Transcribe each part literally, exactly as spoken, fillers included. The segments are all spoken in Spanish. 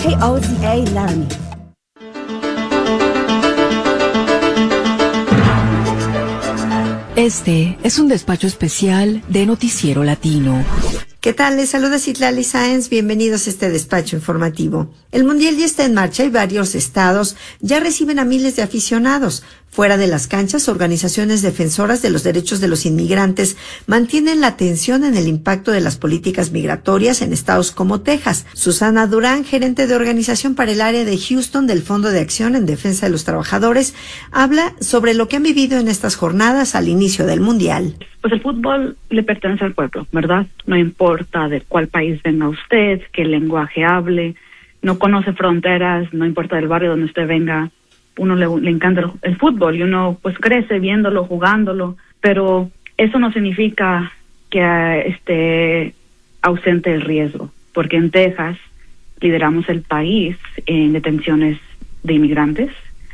K O Z A Laramie. Este es un despacho especial de Noticiero Latino. ¿Qué tal? Les saluda Citlali Sáenz. Bienvenidos a este despacho informativo. El Mundial ya está en marcha y varios estados ya reciben a miles de aficionados. Fuera de las canchas, organizaciones defensoras de los derechos de los inmigrantes mantienen la atención en el impacto de las políticas migratorias en estados como Texas. Susana Durán, gerente de organización para el área de Houston del Fondo de Acción en Defensa de los Trabajadores, habla sobre lo que han vivido en estas jornadas al inicio del Mundial. Pues el fútbol le pertenece al pueblo, ¿verdad? No importa de cuál país venga usted, qué lenguaje hable, no conoce fronteras, no importa del barrio donde usted venga. Uno le, le encanta el, el fútbol y uno pues crece viéndolo, jugándolo, pero eso no significa que uh, esté ausente el riesgo, porque en Texas lideramos el país en detenciones de inmigrantes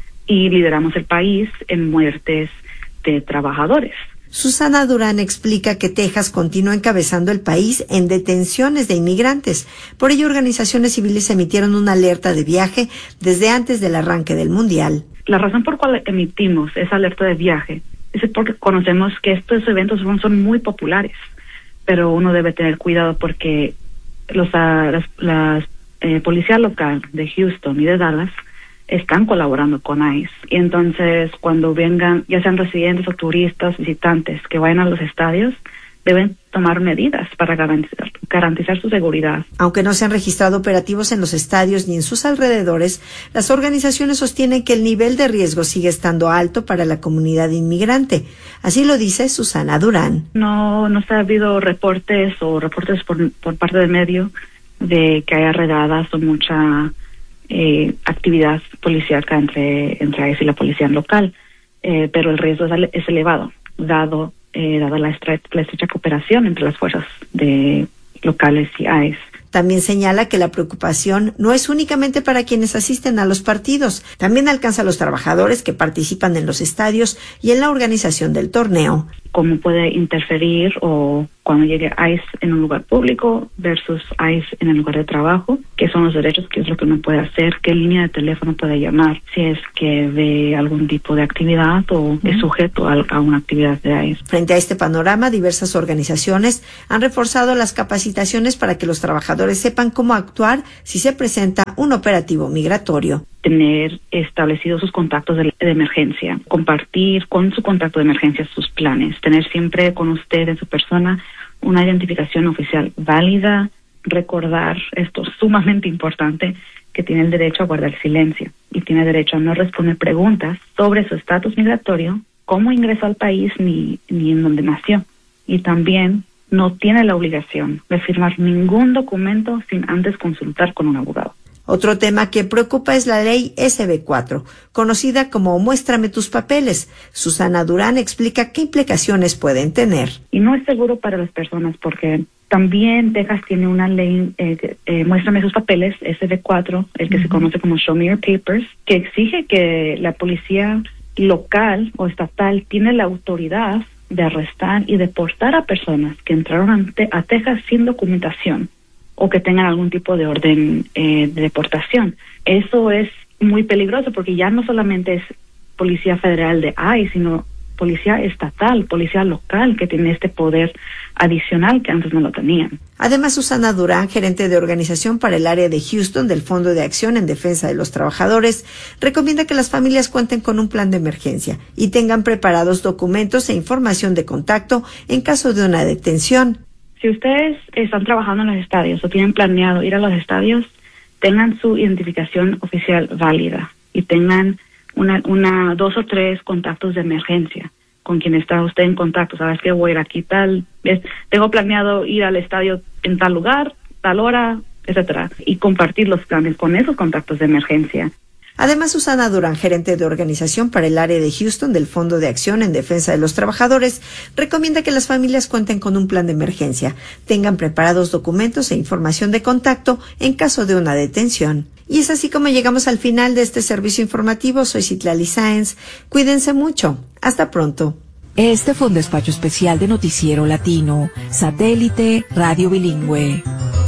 y lideramos el país en muertes de trabajadores. Susana Durán explica que Texas continúa encabezando el país en detenciones de inmigrantes. Por ello, organizaciones civiles emitieron una alerta de viaje desde antes del arranque del Mundial. La razón por la cual emitimos esa alerta de viaje es porque conocemos que estos eventos son, son muy populares, pero uno debe tener cuidado porque los, uh, las, las eh, policía local de Houston y de Dallas están colaborando con ICE. Y entonces, cuando vengan, ya sean residentes o turistas, visitantes, que vayan a los estadios, deben tomar medidas para garantizar, garantizar su seguridad. Aunque no se han registrado operativos en los estadios ni en sus alrededores, las organizaciones sostienen que el nivel de riesgo sigue estando alto para la comunidad inmigrante. Así lo dice Susana Durán. No, no se ha habido reportes o reportes por, por parte del medio de que haya redadas o mucha Eh, actividad policíaca entre entre ICE y la policía local, eh, pero el riesgo es, es elevado, dado eh, dada la, estre la estrecha cooperación entre las fuerzas de locales y ICE. También señala que la preocupación no es únicamente para quienes asisten a los partidos, también alcanza a los trabajadores que participan en los estadios y en la organización del torneo. Cómo puede interferir o cuando llegue ICE en un lugar público versus ICE en el lugar de trabajo, qué son los derechos, qué es lo que uno puede hacer, qué línea de teléfono puede llamar, si es que ve algún tipo de actividad o uh-huh. es sujeto a, a una actividad de ICE. Frente a este panorama, diversas organizaciones han reforzado las capacitaciones para que los trabajadores sepan cómo actuar si se presenta un operativo migratorio. Tener establecidos sus contactos de, de emergencia, compartir con su contacto de emergencia sus planes, tener siempre con usted en su persona una identificación oficial válida, recordar, esto es sumamente importante, que tiene el derecho a guardar silencio y tiene derecho a no responder preguntas sobre su estatus migratorio, cómo ingresó al país ni, ni en dónde nació. Y también no tiene la obligación de firmar ningún documento sin antes consultar con un abogado. Otro tema que preocupa es la ley S B cuatro, conocida como Muéstrame tus papeles. Susana Durán explica qué implicaciones pueden tener. Y no es seguro para las personas porque también Texas tiene una ley, eh, eh, Muéstrame sus papeles, S B cuatro, el que uh-huh. se conoce como Show Me Your Papers, que exige que la policía local o estatal tiene la autoridad de arrestar y deportar a personas que entraron ante, a Texas sin documentación o que tengan algún tipo de orden eh, de deportación. Eso es muy peligroso porque ya no solamente es policía federal de ICE, sino policía estatal, policía local que tiene este poder adicional que antes no lo tenían. Además, Susana Durán, gerente de organización para el área de Houston del Fondo de Acción en Defensa de los Trabajadores, recomienda que las familias cuenten con un plan de emergencia y tengan preparados documentos e información de contacto en caso de una detención. Si ustedes están trabajando en los estadios o tienen planeado ir a los estadios, tengan su identificación oficial válida y tengan una, una, dos o tres contactos de emergencia con quien está usted en contacto. Sabes que voy a ir aquí tal, es, tengo planeado ir al estadio en tal lugar, tal hora, etcétera, y compartir los planes con esos contactos de emergencia. Además, Susana Durán, gerente de organización para el área de Houston del Fondo de Acción en Defensa de los Trabajadores, recomienda que las familias cuenten con un plan de emergencia, tengan preparados documentos e información de contacto en caso de una detención. Y es así como llegamos al final de este servicio informativo. Soy Citlali Sáenz. Cuídense mucho. Hasta pronto. Este fue un despacho especial de Noticiero Latino, satélite, radio bilingüe.